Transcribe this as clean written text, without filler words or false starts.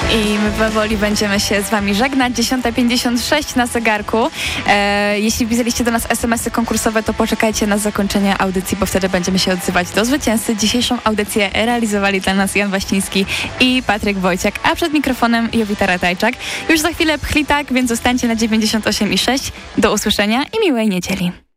I my powoli będziemy się z wami żegnać. 10:56 na zegarku. Jeśli pisaliście do nas SMS-y konkursowe, to poczekajcie na zakończenie audycji, bo wtedy będziemy się odzywać do zwycięzcy. Dzisiejszą audycję realizowali dla nas Jan Waściński i Patryk Wojciak, a przed mikrofonem Jowita Ratajczak. Już za chwilę Pchlitak, więc zostańcie na 98,6. Do usłyszenia i miłej niedzieli.